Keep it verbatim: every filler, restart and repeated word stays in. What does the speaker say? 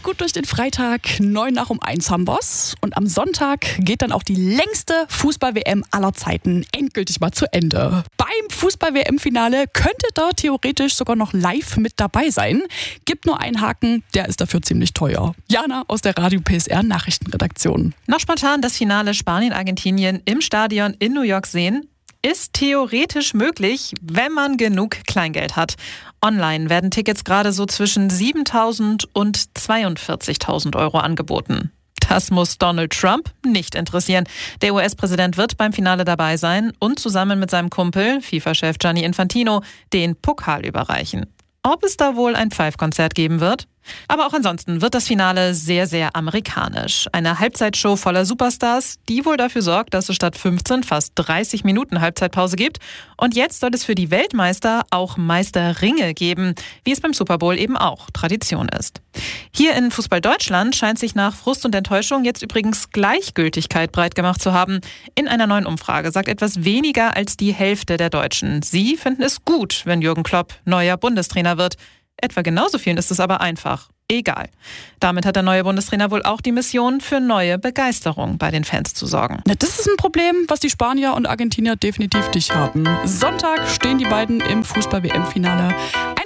gut durch den Freitag. Neun nach um eins haben wir's. Und am Sonntag geht dann auch die längste Fußball-W M aller Zeiten endgültig mal zu Ende. Beim Fußball-W M-Finale könntet ihr theoretisch sogar noch live mit dabei sein. Gibt nur einen Haken, der ist dafür ziemlich teuer. Jana aus der Radio P S R Nachrichtenredaktion. Noch spontan das Finale Spanien-Argentinien im Stadion in New York sehen? Ist theoretisch möglich, wenn man genug Kleingeld hat. Online werden Tickets gerade so zwischen siebentausend und zweiundvierzigtausend Euro angeboten. Das muss Donald Trump nicht interessieren. Der U S-Präsident wird beim Finale dabei sein und zusammen mit seinem Kumpel, FIFA-Chef Gianni Infantino, den Pokal überreichen. Ob es da wohl ein Pfeifkonzert geben wird? Aber auch ansonsten wird das Finale sehr, sehr amerikanisch. Eine Halbzeitshow voller Superstars, die wohl dafür sorgt, dass es statt fünfzehn fast dreißig Minuten Halbzeitpause gibt. Und jetzt soll es für die Weltmeister auch Meisterringe geben, wie es beim Super Bowl eben auch Tradition ist. Hier in Fußball Deutschland scheint sich nach Frust und Enttäuschung jetzt übrigens Gleichgültigkeit breit gemacht zu haben. In einer neuen Umfrage sagt etwas weniger als die Hälfte der Deutschen. Sie finden es gut, wenn Jürgen Klopp neuer Bundestrainer wird. Etwa genauso vielen ist es aber einfach. Egal. Damit hat der neue Bundestrainer wohl auch die Mission, für neue Begeisterung bei den Fans zu sorgen. Na, das ist ein Problem, was die Spanier und Argentinier definitiv nicht haben. Sonntag stehen die beiden im Fußball-W M-Finale.